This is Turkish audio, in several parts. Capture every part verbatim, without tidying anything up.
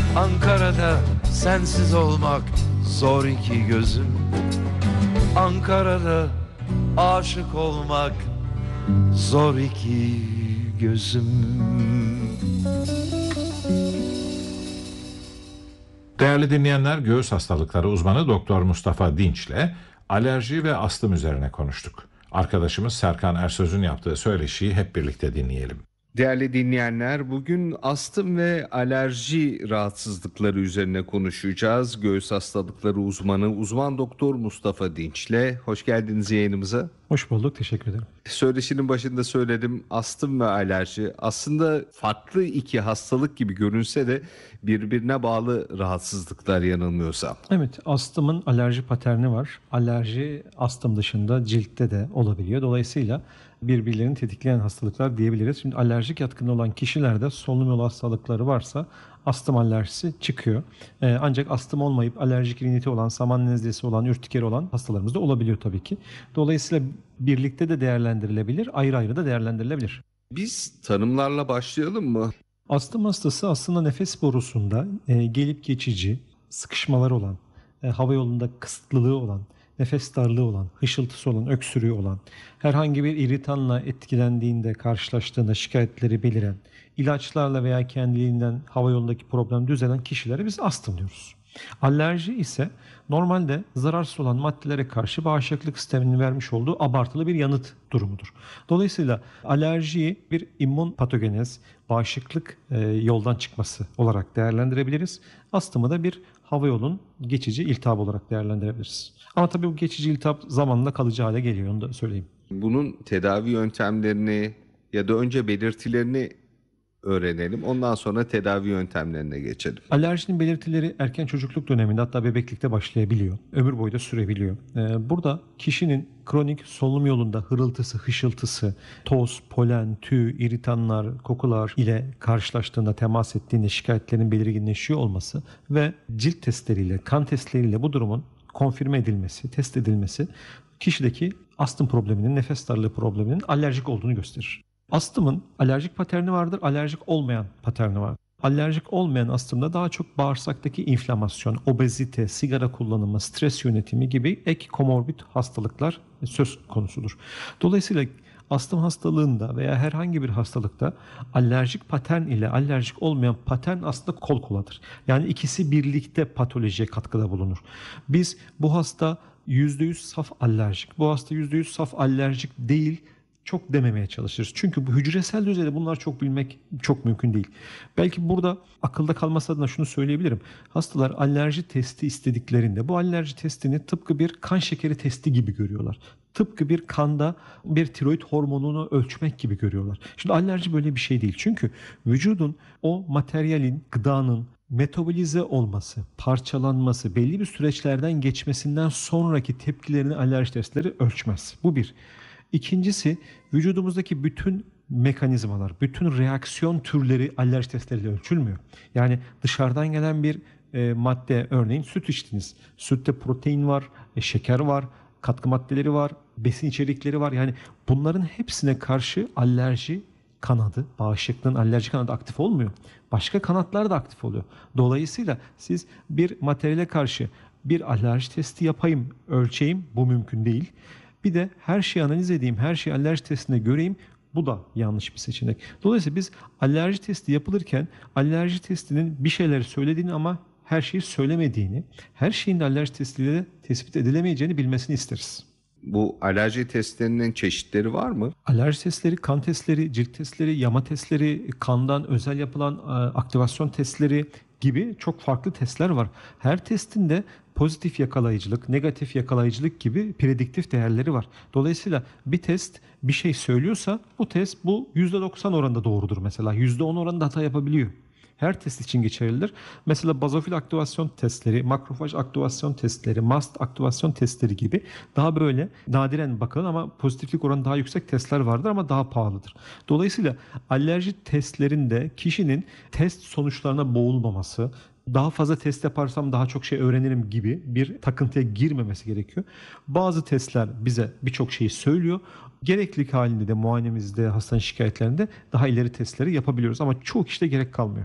Ankara'da sensiz olmak zor iki gözüm. Ankara'da aşık olmak zor iki gözüm. Değerli dinleyenler, göğüs hastalıkları uzmanı Doktor Mustafa Dinç'le alerji ve astım üzerine konuştuk. Arkadaşımız Serkan Ersöz'ün yaptığı söyleşiyi hep birlikte dinleyelim. Değerli dinleyenler, bugün astım ve alerji rahatsızlıkları üzerine konuşacağız. Göğüs hastalıkları uzmanı uzman doktor Mustafa Dinç'le. Hoş geldiniz yayınımıza. Hoş bulduk, teşekkür ederim. Söyleşinin başında söyledim, astım ve alerji aslında farklı iki hastalık gibi görünse de birbirine bağlı rahatsızlıklar yanılmıyorsam. Evet, astımın alerji paterni var. Alerji astım dışında ciltte de olabiliyor. Dolayısıyla birbirlerini tetikleyen hastalıklar diyebiliriz. Şimdi alerjik yatkınlığı olan kişilerde solunum yolu hastalıkları varsa astım alerjisi çıkıyor. Ee, ancak astım olmayıp alerjik riniti olan, saman nezlesi olan, ürtikeri olan hastalarımız da olabiliyor tabii ki. Dolayısıyla birlikte de değerlendirilebilir, ayrı ayrı da değerlendirilebilir. Biz tanımlarla başlayalım mı? Astım hastası aslında nefes borusunda e, gelip geçici, sıkışmalar olan, e, hava yolunda kısıtlılığı olan, nefes darlığı olan, hışıltısı olan, öksürüğü olan, herhangi bir iritanla etkilendiğinde, karşılaştığında şikayetleri beliren, ilaçlarla veya kendiliğinden hava yolundaki problem düzelen kişilere biz astım diyoruz. Alerji ise normalde zararsız olan maddelere karşı bağışıklık sisteminin vermiş olduğu abartılı bir yanıt durumudur. Dolayısıyla alerjiyi bir immün patogenez, bağışıklık e, yoldan çıkması olarak değerlendirebiliriz. Astımı da bir hava yolun geçici iltihabı olarak değerlendirebiliriz. Ama tabii bu geçici iltihap zamanla kalıcı hale geliyor, onu da söyleyeyim. Bunun tedavi yöntemlerini ya da önce belirtilerini öğrenelim. Ondan sonra tedavi yöntemlerine geçelim. Alerjinin belirtileri erken çocukluk döneminde, hatta bebeklikte başlayabiliyor. Ömür boyu da sürebiliyor. Ee, burada kişinin kronik solunum yolunda hırıltısı, hışıltısı, toz, polen, tüy, iritanlar, kokular ile karşılaştığında, temas ettiğinde şikayetlerin belirginleşiyor olması ve cilt testleriyle, kan testleriyle bu durumun konfirme edilmesi, test edilmesi kişideki astım probleminin, nefes darlığı probleminin alerjik olduğunu gösterir. Astımın alerjik paterni vardır, alerjik olmayan paterni vardır. Alerjik olmayan astımda daha çok bağırsaktaki inflamasyon, obezite, sigara kullanımı, stres yönetimi gibi ek komorbid hastalıklar söz konusudur. Dolayısıyla astım hastalığında veya herhangi bir hastalıkta alerjik patern ile alerjik olmayan patern aslında kol koladır. Yani ikisi birlikte patolojiye katkıda bulunur. Biz bu hasta yüzde yüz saf alerjik, bu hasta yüzde yüz saf alerjik değil, çok dememeye çalışırız. Çünkü bu hücresel düzeyde bunlar çok bilmek çok mümkün değil. Belki burada akılda kalması adına şunu söyleyebilirim. Hastalar alerji testi istediklerinde bu alerji testini tıpkı bir kan şekeri testi gibi görüyorlar. Tıpkı bir kanda bir tiroid hormonunu ölçmek gibi görüyorlar. Şimdi alerji böyle bir şey değil. Çünkü vücudun o materyalin, gıdanın metabolize olması, parçalanması, belli bir süreçlerden geçmesinden sonraki tepkilerini alerji testleri ölçmez. Bu bir. İkincisi, vücudumuzdaki bütün mekanizmalar, bütün reaksiyon türleri alerji testleriyle ölçülmüyor. Yani dışarıdan gelen bir e, madde, örneğin süt içtiniz. Sütte protein var, e, şeker var, katkı maddeleri var, besin içerikleri var. Yani bunların hepsine karşı alerji kanadı, bağışıklığın alerji kanadı aktif olmuyor. Başka kanatlar da aktif oluyor. Dolayısıyla siz bir materyale karşı bir alerji testi yapayım, ölçeyim, bu mümkün değil. Bir de her şeyi analiz edeyim, her şeyi alerji testinde göreyim, bu da yanlış bir seçenek. Dolayısıyla biz alerji testi yapılırken alerji testinin bir şeyleri söylediğini ama her şeyi söylemediğini, her şeyin de alerji testiyle de tespit edilemeyeceğini bilmesini isteriz. Bu alerji testlerinin çeşitleri var mı? Alerji testleri, kan testleri, cilt testleri, yama testleri, kandan özel yapılan e, aktivasyon testleri gibi çok farklı testler var. Her testin de pozitif yakalayıcılık, negatif yakalayıcılık gibi prediktif değerleri var. Dolayısıyla bir test bir şey söylüyorsa bu test bu yüzde doksan oranında doğrudur mesela. yüzde on oranında hata yapabiliyor. Her test için geçerlidir. Mesela bazofil aktivasyon testleri, makrofaj aktivasyon testleri, mast aktivasyon testleri gibi daha böyle nadiren bakılan ama pozitiflik oranı daha yüksek testler vardır ama daha pahalıdır. Dolayısıyla alerji testlerinde kişinin test sonuçlarına boğulmaması, daha fazla test yaparsam daha çok şey öğrenirim gibi bir takıntıya girmemesi gerekiyor. Bazı testler bize birçok şeyi söylüyor. Gereklilik halinde de muayenemizde, hastanın şikayetlerinde daha ileri testleri yapabiliyoruz ama çoğu kişide gerek kalmıyor.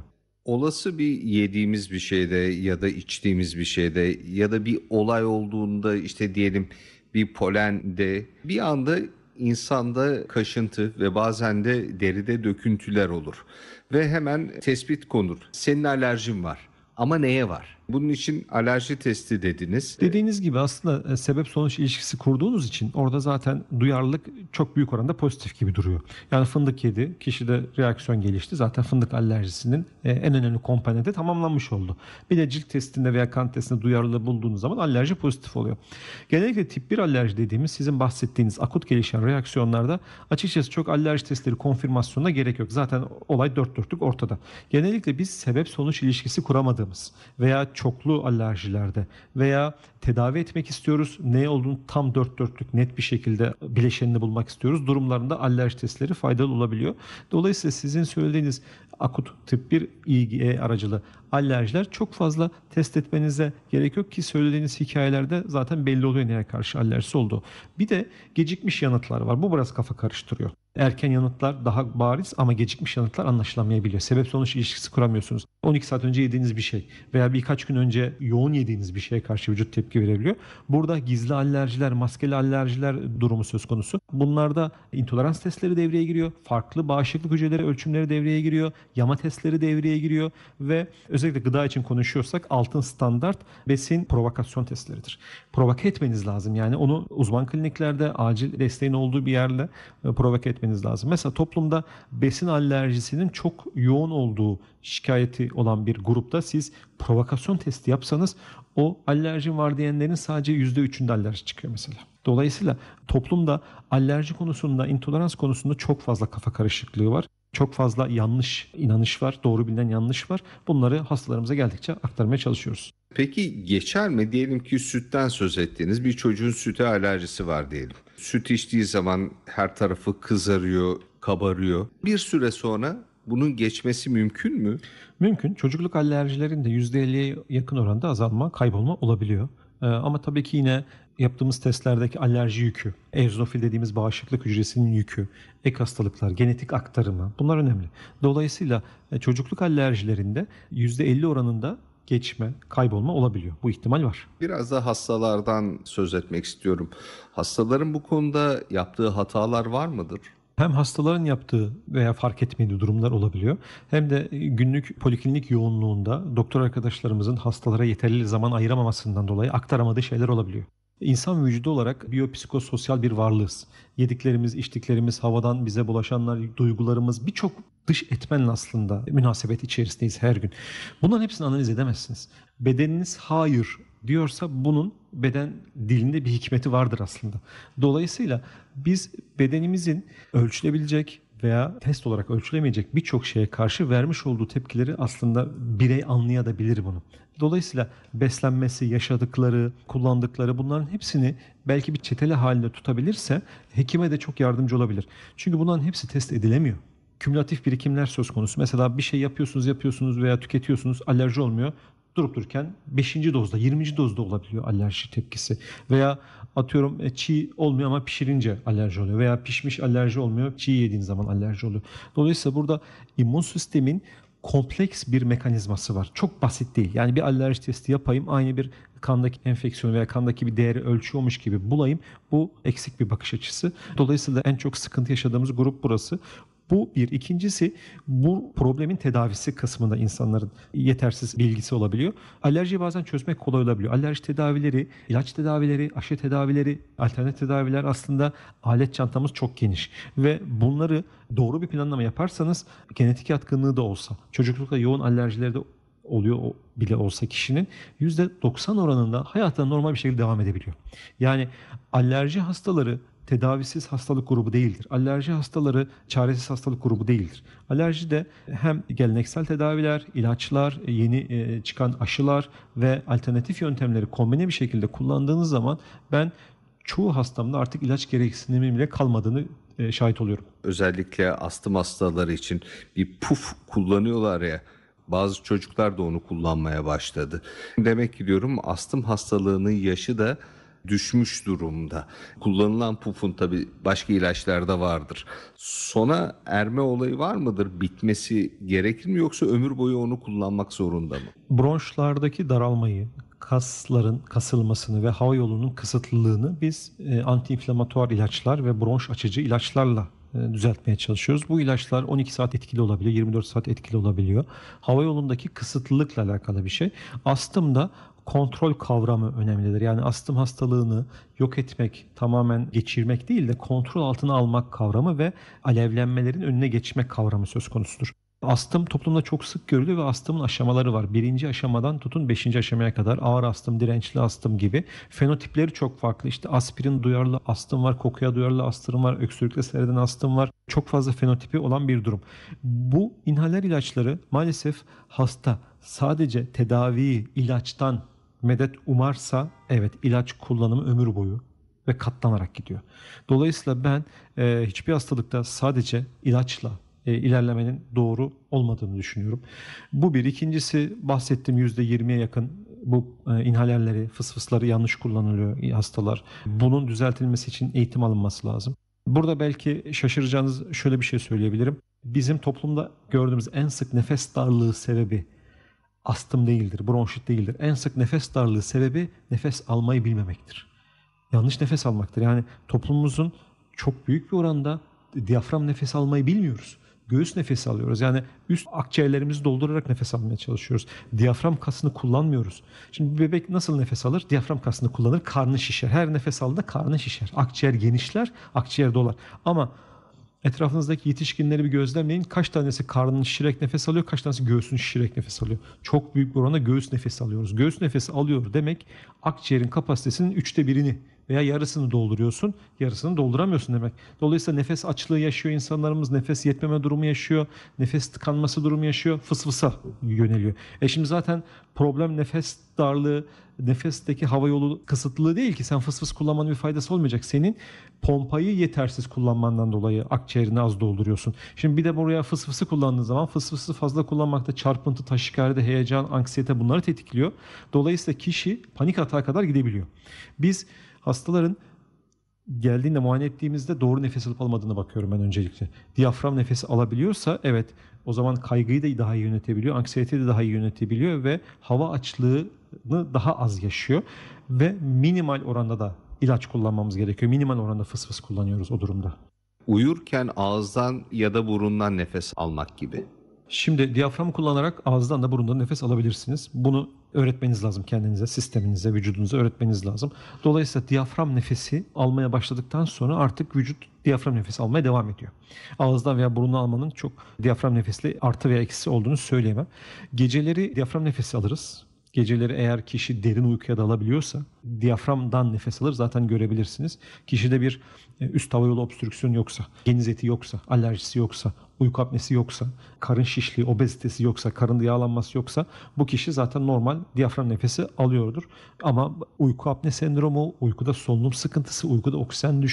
Olası bir yediğimiz bir şeyde ya da içtiğimiz bir şeyde ya da bir olay olduğunda, işte diyelim bir polende, bir anda insanda kaşıntı ve bazen de deride döküntüler olur. Ve hemen tespit konur. Senin alerjin var. Ama neye var? Bunun için alerji testi dediniz. Dediğiniz gibi aslında e, sebep sonuç ilişkisi kurduğunuz için orada zaten duyarlılık çok büyük oranda pozitif gibi duruyor. Yani fındık yedi, kişide reaksiyon gelişti. Zaten fındık alerjisinin e, en önemli komponenti tamamlanmış oldu. Bir de cilt testinde veya kan testinde duyarlılığı bulduğunuz zaman alerji pozitif oluyor. Genellikle tip bir alerji dediğimiz sizin bahsettiğiniz akut gelişen reaksiyonlarda açıkçası çok alerji testleri konfirmasyonuna gerek yok. Zaten olay dört dörtlük ortada. Genellikle biz sebep sonuç ilişkisi kuramadığımız veya çoklu alerjilerde veya tedavi etmek istiyoruz. Ne olduğunu tam dört dörtlük net bir şekilde bileşenini bulmak istiyoruz. Durumlarında alerji testleri faydalı olabiliyor. Dolayısıyla sizin söylediğiniz akut tip bir I G E aracılı alerjiler çok fazla test etmenize gerek yok ki söylediğiniz hikayelerde zaten belli oluyor neye karşı alerjisi olduğu. Bir de gecikmiş yanıtlar var. Bu biraz kafa karıştırıyor. Erken yanıtlar daha bariz ama gecikmiş yanıtlar anlaşılamayabiliyor. Sebep sonuç ilişkisi kuramıyorsunuz. on iki saat önce yediğiniz bir şey veya birkaç gün önce yoğun yediğiniz bir şeye karşı vücut tepki verebiliyor. Burada gizli alerjiler, maskeli alerjiler durumu söz konusu. Bunlarda intolerans testleri devreye giriyor. Farklı bağışıklık hücreleri ölçümleri devreye giriyor. Yama testleri devreye giriyor ve özellikle gıda için konuşuyorsak altın standart besin provokasyon testleridir. Provoke etmeniz lazım. Yani onu uzman kliniklerde acil desteğin olduğu bir yerle provoke etmeniz lazım. Mesela toplumda besin alerjisinin çok yoğun olduğu şikayeti olan bir grupta siz provokasyon testi yapsanız o alerjin var diyenlerin sadece yüzde üçünde alerji çıkıyor mesela. Dolayısıyla toplumda alerji konusunda, intolerans konusunda çok fazla kafa karışıklığı var. Çok fazla yanlış inanış var, doğru bilinen yanlış var. Bunları hastalarımıza geldikçe aktarmaya çalışıyoruz. Peki geçer mi? Diyelim ki sütten söz ettiğiniz bir çocuğun süte alerjisi var diyelim. Süt içtiği zaman her tarafı kızarıyor, kabarıyor. Bir süre sonra bunun geçmesi mümkün mü? Mümkün. Çocukluk alerjilerinde yüzde elliye yakın oranda azalma, kaybolma olabiliyor. Ee, ama tabii ki yine yaptığımız testlerdeki alerji yükü, eozinofil dediğimiz bağışıklık hücresinin yükü, ek hastalıklar, genetik aktarımı bunlar önemli. Dolayısıyla e, çocukluk alerjilerinde yüzde elli oranında geçme, kaybolma olabiliyor. Bu ihtimal var. Biraz da hastalardan söz etmek istiyorum. Hastaların bu konuda yaptığı hatalar var mıdır? Hem hastaların yaptığı veya fark etmediği durumlar olabiliyor. Hem de günlük poliklinik yoğunluğunda doktor arkadaşlarımızın hastalara yeterli zaman ayıramamasından dolayı aktaramadığı şeyler olabiliyor. İnsan vücudu olarak biyopsikososyal bir varlığız. Yediklerimiz, içtiklerimiz, havadan bize bulaşanlar, duygularımız birçok dış etmenle aslında münasebet içerisindeyiz her gün. Bunların hepsini analiz edemezsiniz. Bedeniniz hayır diyorsa bunun beden dilinde bir hikmeti vardır aslında. Dolayısıyla biz bedenimizin ölçülebilecek veya test olarak ölçülemeyecek birçok şeye karşı vermiş olduğu tepkileri aslında birey anlayabilir bunu. Dolayısıyla beslenmesi, yaşadıkları, kullandıkları bunların hepsini belki bir çetele halinde tutabilirse hekime de çok yardımcı olabilir. Çünkü bunların hepsi test edilemiyor. Kümülatif birikimler söz konusu. Mesela bir şey yapıyorsunuz, yapıyorsunuz veya tüketiyorsunuz, alerji olmuyor. Durup dururken beşinci dozda, yirminci dozda olabiliyor alerji tepkisi. Veya atıyorum çiğ olmuyor ama pişirince alerji oluyor. Veya pişmiş alerji olmuyor, çiğ yediğin zaman alerji oluyor. Dolayısıyla burada immün sistemin kompleks bir mekanizması var. Çok basit değil. Yani bir alerji testi yapayım, aynı bir kandaki enfeksiyon veya kandaki bir değeri ölçüyormuş gibi bulayım. Bu eksik bir bakış açısı. Dolayısıyla en çok sıkıntı yaşadığımız grup burası. Bu bir. İkincisi bu problemin tedavisi kısmında insanların yetersiz bilgisi olabiliyor. Alerjiyi bazen çözmek kolay olabiliyor. Alerji tedavileri, ilaç tedavileri, aşı tedavileri, alternatif tedaviler aslında alet çantamız çok geniş. Ve bunları doğru bir planlama yaparsanız genetik yatkınlığı da olsa, çocuklukta yoğun alerjileri de oluyor bile olsa kişinin yüzde doksan oranında hayatına normal bir şekilde devam edebiliyor. Yani alerji hastaları tedavisiz hastalık grubu değildir. Alerji hastaları çaresiz hastalık grubu değildir. Alerji de hem geleneksel tedaviler, ilaçlar, yeni çıkan aşılar ve alternatif yöntemleri kombine bir şekilde kullandığınız zaman ben çoğu hastamda artık ilaç gereksinimi bile kalmadığını şahit oluyorum. Özellikle astım hastaları için bir puf kullanıyorlar ya. Bazı çocuklar da onu kullanmaya başladı. Demek ki diyorum astım hastalığının yaşı da düşmüş durumda. Kullanılan pufun tabii başka ilaçlarda vardır. Sona erme olayı var mıdır? Bitmesi gerekir mi yoksa ömür boyu onu kullanmak zorunda mı? Bronşlardaki daralmayı, kasların kasılmasını ve hava yolunun kısıtlılığını biz e, antiinflamatuar ilaçlar ve bronş açıcı ilaçlarla e, düzeltmeye çalışıyoruz. Bu ilaçlar on iki saat etkili olabiliyor, yirmi dört saat etkili olabiliyor. Hava yolundaki kısıtlılıkla alakalı bir şey. Astımda kontrol kavramı önemlidir. Yani astım hastalığını yok etmek, tamamen geçirmek değil de kontrol altına almak kavramı ve alevlenmelerin önüne geçmek kavramı söz konusudur. Astım toplumda çok sık görülüyor ve astımın aşamaları var. Birinci aşamadan tutun beşinci aşamaya kadar ağır astım, dirençli astım gibi. Fenotipleri çok farklı. İşte aspirin duyarlı astım var, kokuya duyarlı astım var, öksürükle seyreden astım var. Çok fazla fenotipi olan bir durum. Bu inhaler ilaçları maalesef hasta sadece tedavi ilaçtan medet umarsa evet ilaç kullanımı ömür boyu ve katlanarak gidiyor. Dolayısıyla ben e, hiçbir hastalıkta sadece ilaçla e, ilerlemenin doğru olmadığını düşünüyorum. Bu bir. İkincisi bahsettiğim yüzde yirmiye yakın bu e, inhalerleri, fısfısları yanlış kullanılıyor hastalar. Bunun düzeltilmesi için eğitim alınması lazım. Burada belki şaşıracağınız şöyle bir şey söyleyebilirim. Bizim toplumda gördüğümüz en sık nefes darlığı sebebi astım değildir, bronşit değildir. En sık nefes darlığı sebebi nefes almayı bilmemektir. Yanlış nefes almaktır. Yani toplumumuzun çok büyük bir oranda diyafram nefes almayı bilmiyoruz. Göğüs nefesi alıyoruz. Yani üst akciğerlerimizi doldurarak nefes almaya çalışıyoruz. Diyafram kasını kullanmıyoruz. Şimdi bir bebek nasıl nefes alır? Diyafram kasını kullanır, karnı şişer. Her nefes aldığında karnı şişer. Akciğer genişler, akciğer dolar. Ama etrafınızdaki yetişkinleri bir gözlemleyin. Kaç tanesi karnını şişirerek nefes alıyor, kaç tanesi göğsünü şişirerek nefes alıyor. Çok büyük bir oranda göğüs nefesi alıyoruz. Göğüs nefesi alıyor demek akciğerin kapasitesinin üçte birini veya yarısını dolduruyorsun, yarısını dolduramıyorsun demek. Dolayısıyla nefes açlığı yaşıyor insanlarımız, nefes yetmeme durumu yaşıyor, nefes tıkanması durumu yaşıyor, fısfısa yöneliyor. E şimdi zaten problem nefes darlığı, nefesteki hava yolu kısıtlılığı değil ki. Sen fısfıs kullanmanın bir faydası olmayacak. Senin pompayı yetersiz kullanmandan dolayı akciğerini az dolduruyorsun. Şimdi bir de buraya fısfısı kullandığın zaman fısfısı fazla kullanmakta çarpıntı, taşikardi, heyecan, anksiyete bunları tetikliyor. Dolayısıyla kişi panik atağa kadar gidebiliyor. Biz hastaların geldiğinde muayene ettiğimizde doğru nefes alıp almadığına bakıyorum ben öncelikle. Diyafram nefesi alabiliyorsa evet o zaman kaygıyı da daha iyi yönetebiliyor, anksiyeteyi de daha iyi yönetebiliyor ve hava açlığını daha az yaşıyor ve minimal oranda da ilaç kullanmamız gerekiyor. Minimal oranda fıs fıs kullanıyoruz o durumda. Uyurken ağızdan ya da burundan nefes almak gibi. Şimdi diyafram kullanarak ağızdan da burundan nefes alabilirsiniz. Bunu öğretmeniz lazım kendinize, sisteminize, vücudunuza öğretmeniz lazım. Dolayısıyla diyafram nefesi almaya başladıktan sonra artık vücut diyafram nefesi almaya devam ediyor. Ağızdan veya burundan almanın çok diyafram nefesle artı veya eksisi olduğunu söyleyemem. Geceleri diyafram nefesi alırız. Geceleri eğer kişi derin uykuya dalabiliyorsa diyaframdan nefes alır zaten görebilirsiniz. Kişide bir üst hava yolu obstrüksiyonu yoksa, genizeti yoksa, alerjisi yoksa, uyku apnesi yoksa, karın şişliği, obezitesi yoksa, karın yağlanması yoksa bu kişi zaten normal diyafram nefesi alıyordur. Ama uyku apne sendromu, uykuda solunum sıkıntısı, uykuda oksijen düşüklüğü,